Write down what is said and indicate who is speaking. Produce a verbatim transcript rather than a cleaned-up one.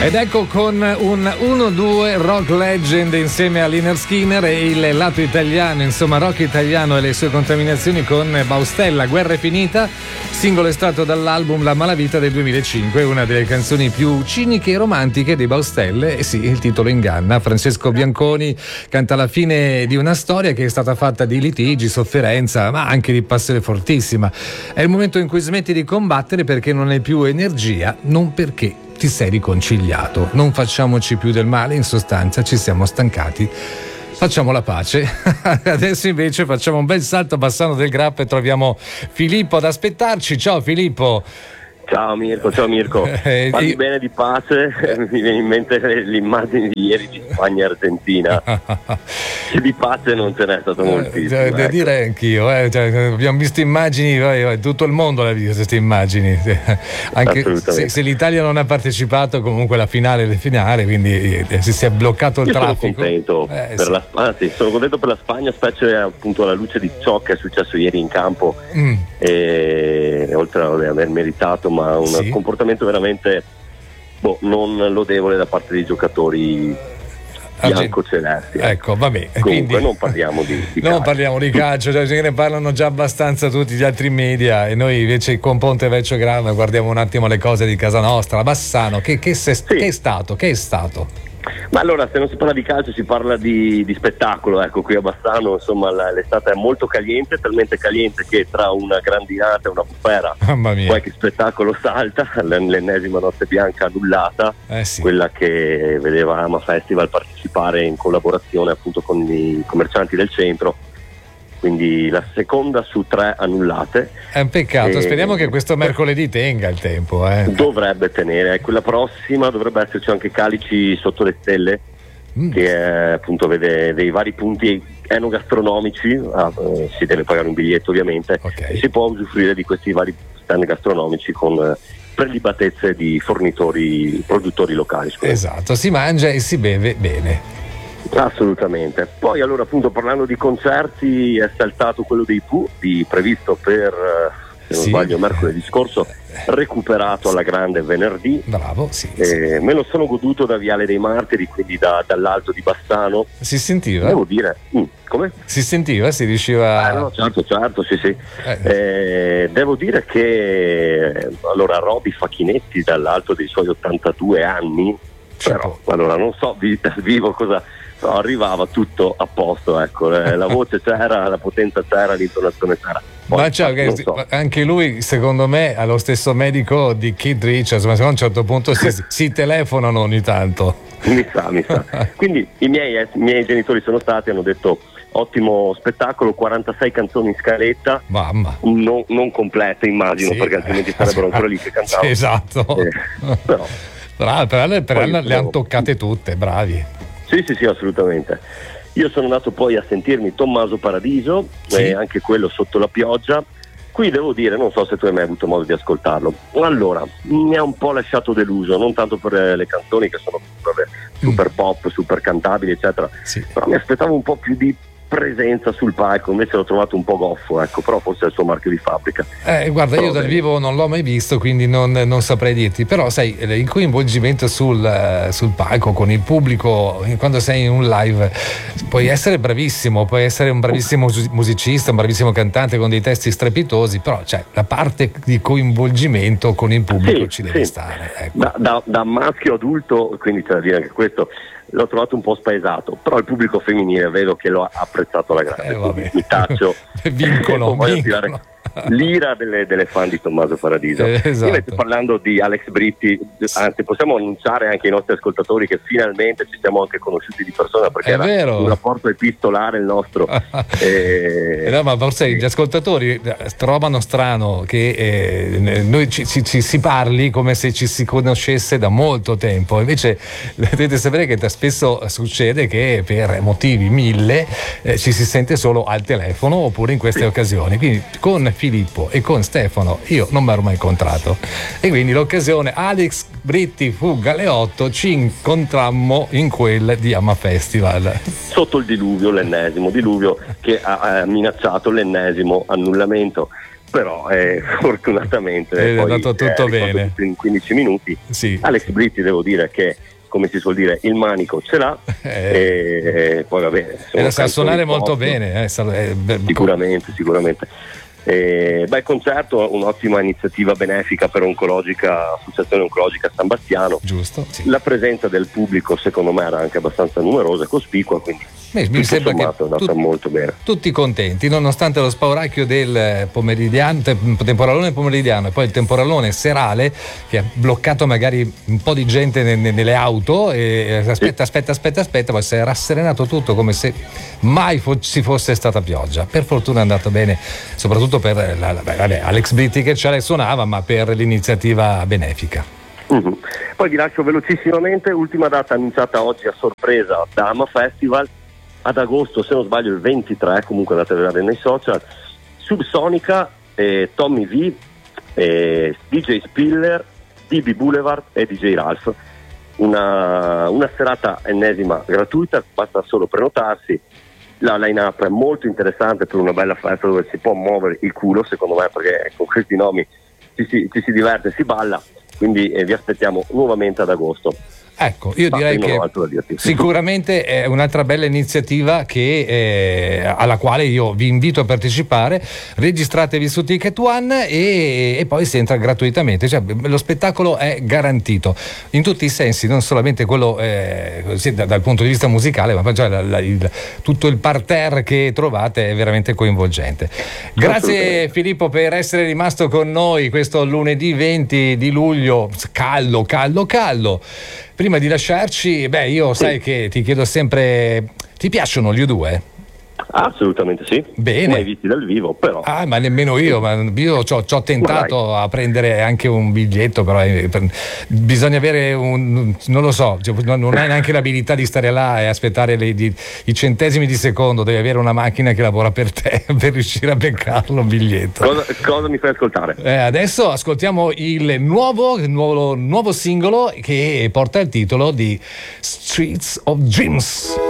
Speaker 1: Ed ecco con un uno due rock legend insieme a Lynyrd Skynyrd e il lato italiano, insomma rock italiano e le sue contaminazioni con Baustella, Guerra è finita, singolo estratto dall'album La malavita del duemilacinque, una delle canzoni più ciniche e romantiche di Baustelle, e sì, il titolo inganna. Francesco Bianconi canta la fine di una storia che è stata fatta di litigi, sofferenza, ma anche di passione fortissima. È il momento in cui smetti di combattere perché non hai più energia, non perché ti sei riconciliato. Non facciamoci più del male, in sostanza ci siamo stancati, facciamo la pace. Adesso invece facciamo un bel salto a Bassano del Grappa e troviamo Filippo ad aspettarci. Ciao Filippo.
Speaker 2: Ciao Mirko, ciao Mirko. Parli eh, bene di pace, mi viene in mente l'immagine di ieri di Spagna e Argentina. Di pace non ce n'è stato moltissimo.
Speaker 1: Eh, ecco. Direi anch'io, eh. Cioè, abbiamo visto immagini, eh, tutto il mondo l'ha visto queste immagini. Anche se, se l'Italia non ha partecipato, comunque la finale è la finale, quindi eh, si è bloccato il
Speaker 2: Io
Speaker 1: traffico.
Speaker 2: Sono contento, eh, per sì. la, anzi, sono contento per la Spagna, specie appunto alla luce di ciò che è successo ieri in campo. Mm. E, oltre ad aver meritato, ma un sì. comportamento veramente boh, non lodevole da parte dei giocatori bianco-celesti.
Speaker 1: Ecco, vabbè.
Speaker 2: Comunque
Speaker 1: quindi,
Speaker 2: non parliamo di, di
Speaker 1: non
Speaker 2: calcio.
Speaker 1: parliamo di calcio, cioè, ne parlano già abbastanza tutti gli altri media e noi invece con Ponte Vecchio Grande guardiamo un attimo le cose di casa nostra. Bassano, che, che, se, sì. che è stato? Che è stato?
Speaker 2: Ma allora, se non si parla di calcio si parla di, di spettacolo, ecco, qui a Bassano insomma l'estate è molto caliente, talmente caliente che tra una grandinata e una bufera qualche spettacolo salta, l'ennesima notte bianca annullata,
Speaker 1: eh sì.
Speaker 2: quella che vedeva Ama Festival partecipare in collaborazione appunto con i commercianti del centro. Quindi la seconda su tre annullate.
Speaker 1: È un peccato, e speriamo che questo mercoledì tenga il tempo. Eh.
Speaker 2: Dovrebbe tenere, quella prossima dovrebbe esserci anche Calici sotto le stelle, mm. che è, appunto vede dei vari punti enogastronomici, ah, eh, si deve pagare un biglietto ovviamente,
Speaker 1: okay.
Speaker 2: e si può usufruire di questi vari stand gastronomici con eh, prelibatezze di fornitori, produttori locali. Scusate.
Speaker 1: Esatto, si mangia e si beve bene.
Speaker 2: Assolutamente. Poi allora appunto parlando di concerti è saltato quello dei Pooh, di, previsto per se non
Speaker 1: sì.
Speaker 2: sbaglio mercoledì scorso, recuperato alla grande venerdì.
Speaker 1: Bravo, sì,
Speaker 2: eh,
Speaker 1: sì.
Speaker 2: Me lo sono goduto da Viale dei Martiri, quindi da, dall'alto di Bassano.
Speaker 1: Si sentiva?
Speaker 2: Devo dire, mm, come?
Speaker 1: Si sentiva? Si riusciva?
Speaker 2: Ah, no, certo, certo, sì, sì. Eh. Eh, devo dire che allora Roby Facchinetti dall'alto dei suoi ottantadue anni, però allora non so dal vivo cosa. No, arrivava tutto a posto, ecco, la voce c'era, la potenza c'era, l'intonazione c'era. Poi,
Speaker 1: ma ciao, che, so. Anche lui secondo me ha lo stesso medico di Keith Richards, ma a un certo punto si, si telefonano ogni tanto.
Speaker 2: Mi sa, mi sa. Quindi i miei, eh, i miei genitori sono stati, hanno detto ottimo spettacolo, quarantasei canzoni in scaletta,
Speaker 1: mamma.
Speaker 2: Non, non complete immagino, sì, perché altrimenti sarebbero ancora lì che cantavano.
Speaker 1: Sì, esatto.
Speaker 2: Eh, però,
Speaker 1: però, però, però le, le hanno toccate tutte, bravi.
Speaker 2: Sì, sì, sì, assolutamente. Io sono andato poi a sentirmi Tommaso Paradiso, sì. e anche quello Sotto la pioggia. Qui devo dire, non so se tu hai mai avuto modo di ascoltarlo. Allora, mi ha un po' lasciato deluso, non tanto per le canzoni che sono vabbè, super pop, super cantabili, eccetera.
Speaker 1: Sì.
Speaker 2: Però mi aspettavo un po' più di presenza sul palco, invece l'ho trovato un po' goffo, ecco, però forse è il suo marchio di fabbrica.
Speaker 1: Eh, guarda, però io dal vivo non l'ho mai visto, quindi non, non saprei dirti, però sai, il coinvolgimento sul, sul palco con il pubblico, quando sei in un live, puoi essere bravissimo, puoi essere un bravissimo musicista, un bravissimo cantante con dei testi strepitosi, però cioè, la parte di coinvolgimento con il pubblico sì, ci deve sì. stare. Ecco.
Speaker 2: Da, da, da maschio adulto, quindi c'è da dire anche questo, l'ho trovato un po' spaesato, però il pubblico femminile vedo che lo ha apprezzato alla grande,
Speaker 1: eh,
Speaker 2: mi taccio,
Speaker 1: vincono,
Speaker 2: voglio
Speaker 1: vincono.
Speaker 2: tirare l'ira delle, delle fan di Tommaso Paradiso.
Speaker 1: Eh, esatto.
Speaker 2: Invece parlando di Alex Britti, anzi possiamo annunciare anche ai nostri ascoltatori che finalmente ci siamo anche conosciuti di persona, perché
Speaker 1: è
Speaker 2: era
Speaker 1: vero.
Speaker 2: un rapporto epistolare il nostro.
Speaker 1: e... no, ma forse gli ascoltatori trovano strano che eh, noi ci, ci, ci si parli come se ci si conoscesse da molto tempo, invece dovete sapere che spesso succede che per motivi mille eh, ci si sente solo al telefono oppure in queste sì. occasioni, quindi con Filippo e con Stefano io non mi ero mai incontrato e quindi l'occasione Alex Britti Fuga alle otto ci incontrammo in quel di Ama Festival
Speaker 2: sotto il diluvio, l'ennesimo diluvio che ha, ha minacciato l'ennesimo annullamento. però eh, fortunatamente
Speaker 1: è
Speaker 2: poi,
Speaker 1: andato tutto
Speaker 2: eh,
Speaker 1: bene
Speaker 2: tutto in quindici minuti.
Speaker 1: Sì.
Speaker 2: Alex Britti, devo dire che, come si suol dire, il manico ce l'ha eh. e poi vabbè,
Speaker 1: e la sa suonare molto bene, eh,
Speaker 2: sicuramente sicuramente. Eh, beh, concerto, un'ottima iniziativa benefica per oncologica, Associazione Oncologica San Bastiano.
Speaker 1: Giusto, sì.
Speaker 2: La presenza del pubblico secondo me era anche abbastanza numerosa e cospicua, quindi
Speaker 1: mi, mi sembra che
Speaker 2: è andata tut- molto bene.
Speaker 1: Tutti contenti, nonostante lo spauracchio del pomeridiano, temporalone pomeridiano e poi il temporalone serale che ha bloccato magari un po' di gente ne, ne, nelle auto e aspetta, sì. aspetta, aspetta, aspetta, poi si è rasserenato tutto come se mai fo- ci fosse stata pioggia. Per fortuna è andato bene, soprattutto per la, la, vabbè, Alex Britti che ce la suonava, ma per l'iniziativa benefica.
Speaker 2: Uh-huh. Poi vi lascio velocissimamente, ultima data annunciata oggi a sorpresa da Ama Festival, ad agosto, se non sbaglio il ventitré, comunque andate a vedere nei social, Subsonica, eh, Tommy V, eh, D J Spiller, D B Boulevard e D J Ralph. Una, una serata ennesima gratuita, basta solo prenotarsi. La line-up è molto interessante per una bella festa dove si può muovere il culo, secondo me, perché con questi nomi ci si, ci si diverte, si balla, quindi eh, vi aspettiamo nuovamente ad agosto.
Speaker 1: Ecco, io direi che sicuramente è un'altra bella iniziativa che, eh, alla quale io vi invito a partecipare. Registratevi su Ticket One e, e poi si entra gratuitamente, cioè, lo spettacolo è garantito in tutti i sensi, non solamente quello eh, sì, da, dal punto di vista musicale, ma cioè, la, la, il, tutto il parterre che trovate è veramente coinvolgente. Grazie Filippo per essere rimasto con noi questo lunedì venti di luglio, caldo, caldo, caldo. Prima di lasciarci, beh, io sai che ti chiedo sempre, ti piacciono gli U due?
Speaker 2: Assolutamente sì.
Speaker 1: Bene.
Speaker 2: Mai visti dal vivo, però.
Speaker 1: Ah, ma nemmeno io, ma io ci ho tentato a prendere anche un biglietto, però eh, per, bisogna avere un, non lo so, cioè, non hai neanche l'abilità di stare là e aspettare le, di, i centesimi di secondo, devi avere una macchina che lavora per te per riuscire a beccarlo un biglietto.
Speaker 2: Cosa, cosa mi fai ascoltare?
Speaker 1: Eh, adesso ascoltiamo il nuovo, il nuovo, nuovo singolo che porta il titolo di Streets of Dreams.